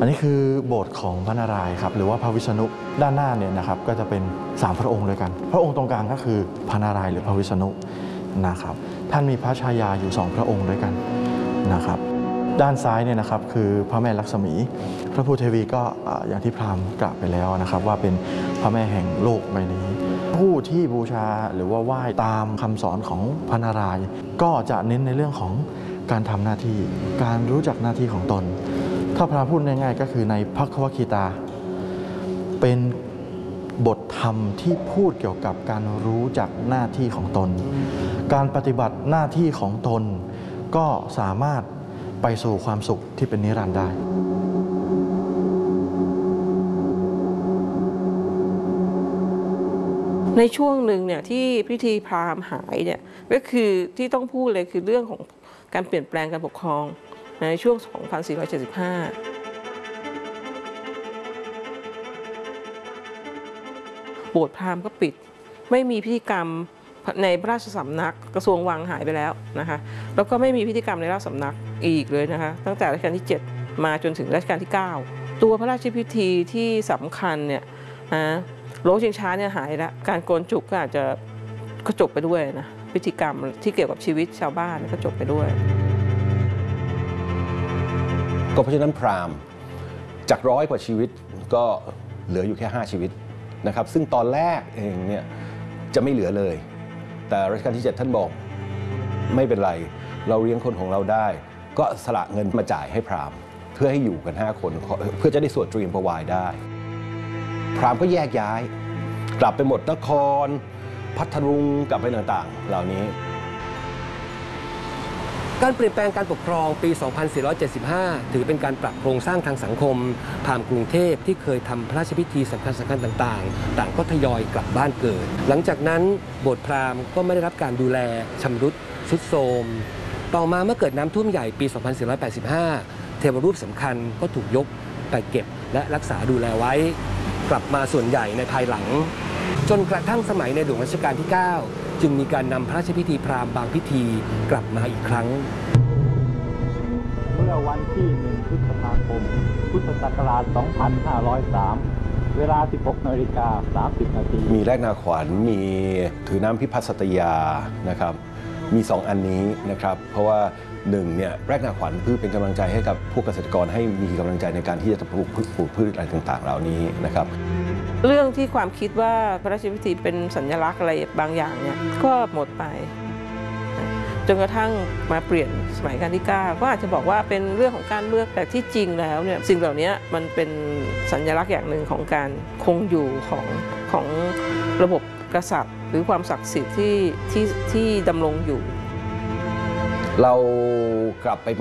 อันนี้คือโบสถ์ของพระนารายณ์ครับหรือว่าพระวิษณุด้านหน้าเนี่ยนะครับก็จะเป็น3พระองค์ด้วยกันพระองค์ตรงกลางก็คือพระนารายณ์หรือพระวิษณุนะครับท่านมีพระชายาอยู่2พระองค์ด้วยกันนะครับด้านซ้ายเนี่ยนะครับคือพระแม่ลักษมีพระภูเทวีก็อย่างที่พราหมณ์กล่าวไปแล้วนะครับว่าเป็นพระแม่แห่งโลกใบนี้ผู้ที่บูชาหรือว่าไหว้ตามคำสอนของพระนารายณ์ก็จะเน้นในเรื่องของการทำหน้าที่การรู้จักหน้าที่ของตนถ้าพระพูดง่ายๆก็คือในภัควคีตาเป็นบทธรรมที่พูดเกี่ยวกับการรู้จักหน้าที่ของตนการปฏิบัติหน้าที่ของตนก็สามารถไปสู่ความสุขที่เป็นนิรันดร์ได้ในช่วงหนึ่งเนี่ยที่พิธีพราหมณ์หายเนี่ยก็คือที่ต้องพูดเลยคือเรื่องของการเปลี่ยนแปลงการปกครองในช่วง 2475 โบสถ์พราหมณ์ก็ปิดไม่มีพิธีกรรมในพระราชสำนักกระทรวงวังหายไปแล้วนะคะแล้วก็ไม่มีพิธีกรรมในราชสำนักอีกเลยนะคะตั้งแต่รัชกาลที่ 7 มาจนถึงรัชกาลที่ 9 ตัวพระราชพิธีที่สำคัญเนี่ยโลชิงช้าเนี่ยหายแล้วการโกนจุกก็อาจจะก็จบไปด้วยนะพิธีกรรมที่เกี่ยวกับชีวิตชาวบ้านก็จบไปด้วยก็เพราะฉะนั้นพราหมณ์จาก100 กว่าชีวิตก็เหลืออยู่แค่5 ชีวิตนะครับซึ่งตอนแรกเองเนี่ยจะไม่เหลือเลยแต่รัชกาลที่ 7ท่านบอกไม่เป็นไรเราเลี้ยงคนของเราได้ก็สละเงินมาจ่ายให้พราหมณ์เพื่อให้อยู่กัน5 คนเพื่อจะได้สวดตรีมพวายได้พราหมณ์ก็แยกย้ายกลับไปหมดนครพัทลุงกลับไปต่างๆเหล่านี้การเปลี่ยนแปลงการปกครองปี 2475 ถือเป็นการปรับโครงสร้างทางสังคมพราหมณ์กรุงเทพที่เคยทำพระราชพิธีสำคัญต่างๆต่างก็ทยอยกลับบ้านเกิดหลังจากนั้นโบสถ์พราหมณ์ก็ไม่ได้รับการดูแลชำรุดทรุดโทรมต่อมาเมื่อเกิดน้ำท่วมใหญ่ปี 2485 เทวรูปสำคัญก็ถูกยกไปเก็บและรักษาดูแลไว้กลับมาส่วนใหญ่ในภายหลังจนกระทั่งสมัยในหลวงรัชกาลที่ 9 จึงมีการนำพระราชพิธีพราหมณ์บางพิธีกลับมาอีกครั้งเมื่อวันที่ 1 พฤษภาคม พุทธศักราช 2503 เวลา 16:30 น. มีแรกนาขวัญมีถือน้ำพิพัฒสตยานะครับมี2 อันนี้นะครับเพราะว่า1เนี่ยแรกนาขวัญเพื่อเป็นกำลังใจให้กับพวกเกษตรกรให้มีกำลังใจในการที่จะปลูกพืชอะไรต่างๆเหล่านี้นะครับเรื่องที่ความคิดว่าพระราชพิธีเป็นสัญลักษณ์อะไรบางอย่างเนี่ยก็หมดไปจนกระทั่งมาเปลี่ยนสมัยรัชกาลที่ 9ก็อาจจะบอกว่าเป็นเรื่องของการเมืองแต่ที่จริงแล้วเนี่ยสิ่งเหล่านี้มันเป็นสัญลักษณ์อย่างหนึ่งของการคงอยู่ของระบบกษัตริย์หรือความศักดิ์สิทธิ์ที่ดำรงอยู่เรากลับไป